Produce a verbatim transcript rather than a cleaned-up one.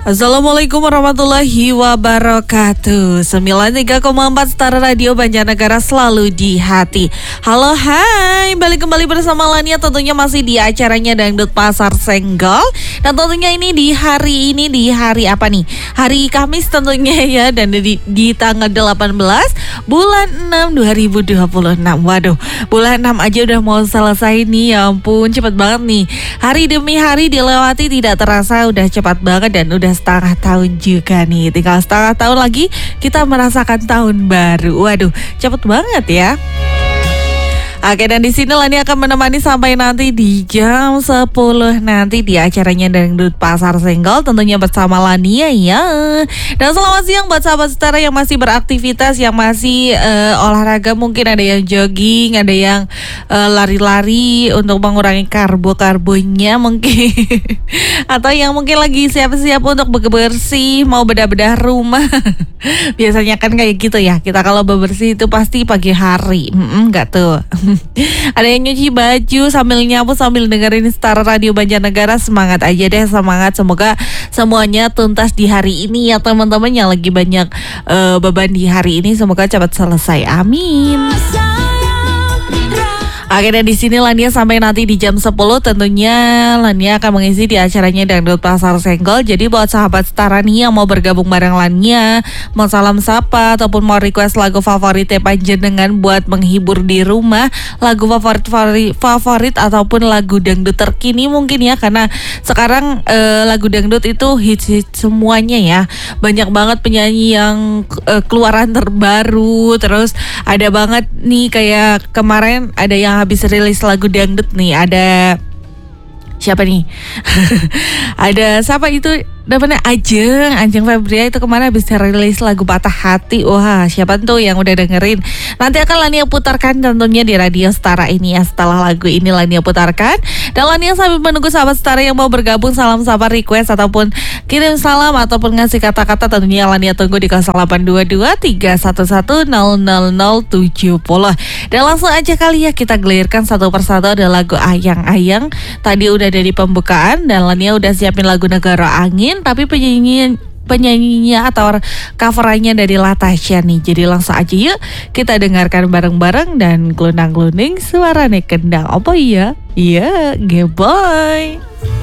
Assalamualaikum warahmatullahi wabarakatuh. sembilan puluh tiga koma empat Star Radio Banjarnegara selalu di hati. Halo hai, balik kembali bersama Lania, tentunya masih di acaranya Dangdut Pasar Senggol. Dan tentunya ini di hari ini, di hari apa nih? Hari Kamis tentunya ya. Dan di, di tanggal delapan belas bulan enam dua ribu dua puluh enam. Waduh, bulan enam aja udah mau selesai nih. Ya ampun, cepet banget nih. Hari demi hari dilewati tidak terasa, udah cepat banget dan udah setengah tahun juga nih. Tinggal setengah tahun lagi kita merasakan tahun baru. Waduh, cepet banget ya. Oke, dan di sini Lani akan menemani sampai nanti di jam sepuluh nanti di acaranya Dangdut Pasar Senggol, tentunya bersama Lania ya. Dan selamat siang buat sahabat setara yang masih beraktivitas, yang masih uh, olahraga, mungkin ada yang jogging, ada yang uh, lari-lari untuk mengurangi karbo-karbonya mungkin. Atau yang mungkin lagi siap-siap untuk bersih, mau bedah-bedah rumah. Biasanya kan kayak gitu ya, kita kalau bebersih itu pasti pagi hari. Enggak tuh. Ada yang nyuci baju sambil nyapu sambil dengerin Star Radio Banjarnegara. Semangat aja deh, semangat. Semoga semuanya tuntas di hari ini ya teman-teman, yang lagi banyak uh, beban di hari ini, semoga cepat selesai. Amin. Oke, dan di sini Lania sampai nanti di jam sepuluh tentunya Lania akan mengisi di acaranya Dangdut Pasar Senggol. Jadi buat sahabat setara nih yang mau bergabung bareng Lania, mau salam sapa ataupun mau request lagu favoritnya panjenengan buat menghibur di rumah, lagu favorit favorit, favorit ataupun lagu dangdut terkini mungkin ya, karena sekarang eh, lagu dangdut itu hits-hits semuanya ya. Banyak banget penyanyi yang eh, keluaran terbaru, terus ada banget nih kayak kemarin ada yang habis rilis lagu dangdut nih, ada siapa nih? Ada siapa itu namanya, Ajeng Ajeng Febria, itu kemarin habis rilis lagu Patah Hati. Wah, siapa tuh yang udah dengerin? Nanti akan Lania putarkan tentunya di Radio Setara ini ya. Setelah lagu ini Lania putarkan, dan Lania sambil menunggu sahabat Setara yang mau bergabung, salam sapa, request ataupun kirim salam ataupun ngasih kata-kata, tentunya Lania tunggu di nol delapan dua dua tiga satu satu nol nol nol tujuh nol. Dan langsung aja kali ya kita gelirkan satu persatu. Ada lagu Ayang-Ayang tadi udah dari pembukaan, dan Lania udah siapin lagu Negara Angin, tapi penyanyi penyanyinya atau coverannya dari Latasha nih. Jadi langsung aja yuk kita dengarkan bareng-bareng, dan glundang-glunding suara nek kendang. Apa iya? Iya, geboy.